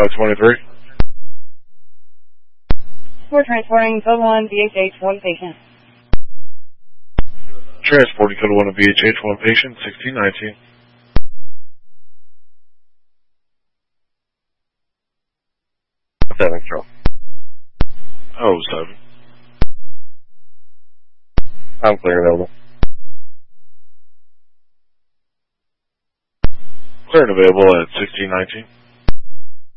23. We're transporting code 1 VHH 1 patient. Transporting code 1 of VHH 1 patient, 1619. Control. 07. I'm clear and available. Clear and available at 1619.